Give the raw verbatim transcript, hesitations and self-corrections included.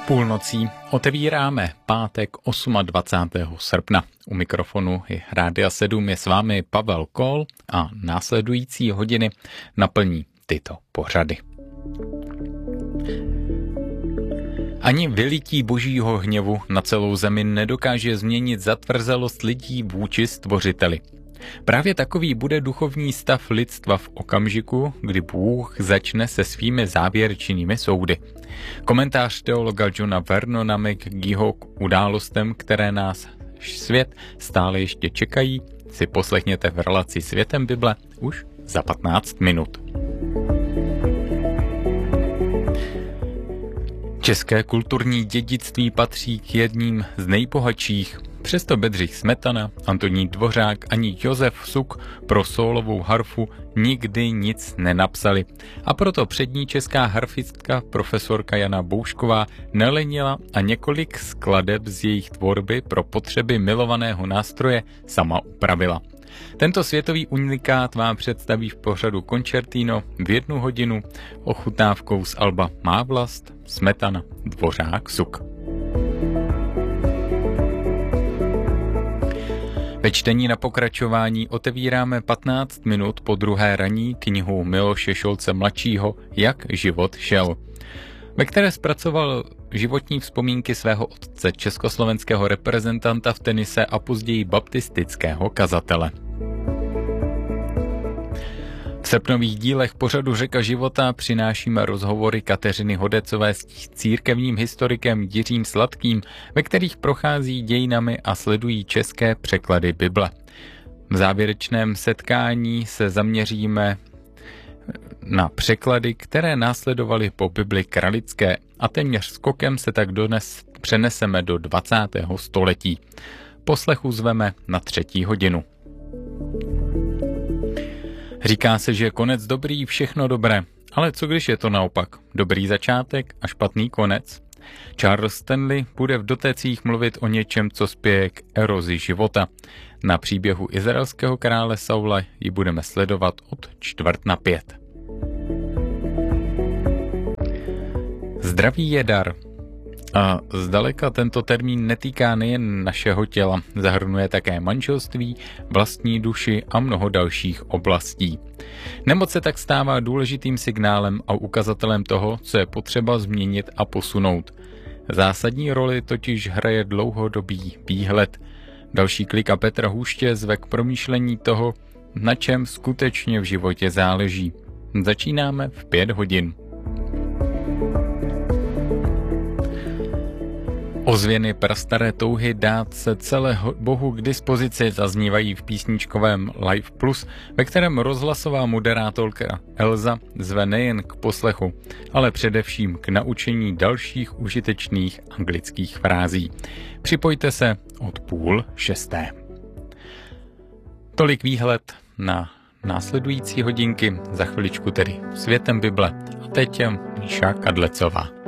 Půlnocí otevíráme pátek dvacátého osmého srpna. U mikrofonu i Rádia sedm je s vámi Pavel Kol a následující hodiny naplní tyto pořady. Ani vylití božího hněvu na celou zemi nedokáže změnit zatvrzelost lidí vůči Stvořiteli. Právě takový bude duchovní stav lidstva v okamžiku, kdy Bůh začne se svými závěrečnými soudy. Komentář teologa Johna Vernona k jeho událostem, které nás svět stále ještě čekají, si poslechněte v relaci Světem Bible už za patnáct minut. České kulturní dědictví patří k jedním z nejbohatších. Přesto Bedřich Smetana, Antonín Dvořák ani Josef Suk pro sólovou harfu nikdy nic nenapsali. A proto přední česká harfistka profesorka Jana Boušková nelenila a několik skladeb z jejich tvorby pro potřeby milovaného nástroje sama upravila. Tento světový unikát vám představí v pořadu Concertino v jednu hodinu ochutnávkou z alba Má vlast, Smetana, Dvořák, Suk. Ve čtení na pokračování otevíráme patnáct minut po druhé raní knihu Miloše Šolce mladšího Jak život šel, ve které zpracoval životní vzpomínky svého otce, československého reprezentanta v tenise a později baptistického kazatele. V srpnových dílech pořadu Řeka života přinášíme rozhovory Kateřiny Hodecové s církevním historikem Jiřím Sladkým, ve kterých prochází dějinami a sledují české překlady Bible. V závěrečném setkání se zaměříme na překlady, které následovaly po Bibli kralické a téměř skokem se tak dones přeneseme do dvacátého století. Poslechu zveme na třetí hodinu. Říká se, že konec dobrý, všechno dobré. Ale co když je to naopak? Dobrý začátek a špatný konec? Charles Stanley bude v dotecích mluvit o něčem, co spěje k erozi života. Na příběhu izraelského krále Saula ji budeme sledovat od čtvrt na pět. Zdraví je dar. A zdaleka tento termín netýká nejen našeho těla, zahrnuje také manželství, vlastní duši a mnoho dalších oblastí. Nemoc se tak stává důležitým signálem a ukazatelem toho, co je potřeba změnit a posunout. Zásadní roli totiž hraje dlouhodobý výhled. Další klika Petra Hůště zve k promýšlení toho, na čem skutečně v životě záleží. Začínáme v pět hodin. Ozvěny prastaré touhy dát se celé Bohu k dispozici zaznívají v písničkovém Live Plus, ve kterém rozhlasová moderátorka Elza zve nejen k poslechu, ale především k naučení dalších užitečných anglických frází. Připojte se od půl šesté. Tolik výhled na následující hodinky, za chviličku tedy Světem Bible. A teď Míša Kadlecová.